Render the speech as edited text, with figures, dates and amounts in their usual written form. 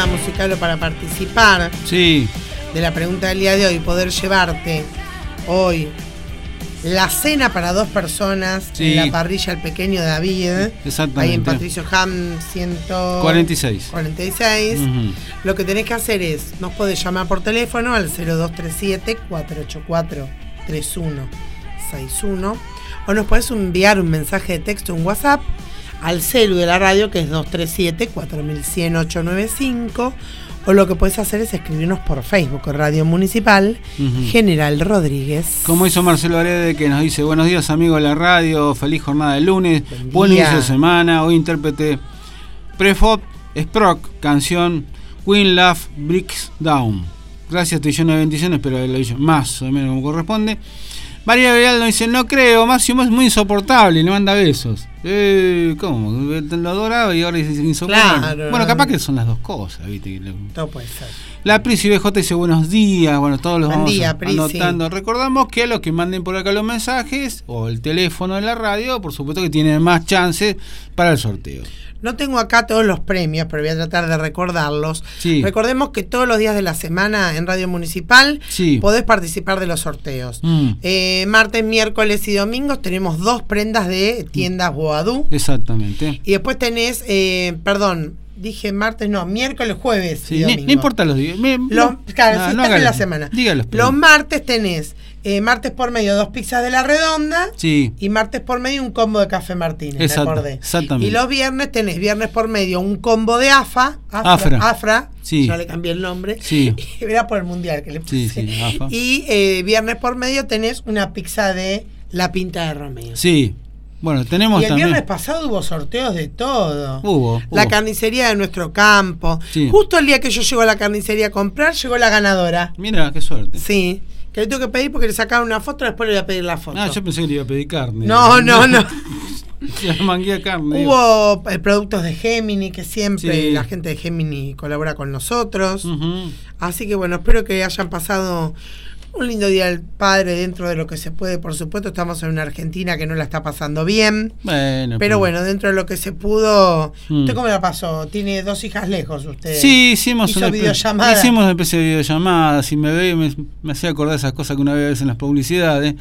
tema musical o para participar Sí. de la pregunta del día de hoy, poder llevarte hoy la cena para 2 personas Sí. en la parrilla El Pequeño David, Exactamente. ahí en Patricio Ham 46. 46. Ujú. Lo que tenés que hacer es, nos podés llamar por teléfono al 0237-484-3161 o nos podés enviar un mensaje de texto, un WhatsApp, al celu de la radio, que es 237-4100-895, o lo que podés hacer es escribirnos por Facebook, Radio Municipal, General Rodríguez. Como hizo Marcelo Arede, que nos dice: buenos días amigos de la radio, feliz jornada de lunes, buen día. inicio de semana. Hoy intérprete Prefop Sprock, canción Win Love Bricks Down. Gracias, te lleno de bendiciones, pero lo hizo más o menos como corresponde. María Vidal nos dice: no creo, Máximo es muy insoportable y le manda besos. ¿Cómo? Lo adoraba y ahora es insoportable. Claro. Bueno, capaz que son las dos cosas, ¿viste? Todo puede ser. La Prisi BJ dice: buenos días. Bueno, todos los Buen vamos día, Prisi. anotando. Recordamos que a los que manden por acá los mensajes o el teléfono de la radio, por supuesto que tienen más chances para el sorteo. No tengo acá todos los premios, pero voy a tratar de recordarlos. Sí. Recordemos que todos los días de la semana en Radio Municipal Sí. podés participar de los sorteos. Martes, miércoles y domingos tenemos 2 prendas de tiendas Boadú. Exactamente. Y después tenés, dije martes, no, miércoles, jueves y Sí, domingo. no importa los días. Claro, sí, estás en la semana. Dígalos. Los martes tenés, martes por medio 2 pizzas de La Redonda. Sí. Y martes por medio un combo de Café Martínez, Exacto, me acordé. exactamente. Y los viernes tenés viernes por medio un combo de Afra. Sí. Yo le cambié el nombre. Sí. Era por el mundial que le puse. Sí, AFA. Y viernes por medio tenés una pizza de La Pinta de Romeo. Sí. Bueno, tenemos Y el también. viernes pasado hubo sorteos de todo. Hubo. La carnicería de nuestro campo. Sí. Justo el día que yo llego a la carnicería a comprar, llegó la ganadora. Mira, qué suerte. Sí. Que le tengo que pedir porque le sacaron una foto, después le voy a pedir la foto. Ah, yo pensé que le iba a pedir carne. No. Ya mangué a carne. Hubo productos de Gemini, que siempre Sí. la gente de Gemini colabora con nosotros. Ujú. Así que bueno, espero que hayan pasado un lindo día del padre dentro de lo que se puede. Por supuesto, estamos en una Argentina que no la está pasando bien. Bueno, Pero bueno, dentro de lo que se pudo. Mm. ¿Usted cómo la pasó? Tiene 2 hijas lejos usted. Sí, hicimos Hizo una videollamada. Hicimos una especie de videollamada. Si me veía, me hacía acordar esas cosas que una vez en las publicidades.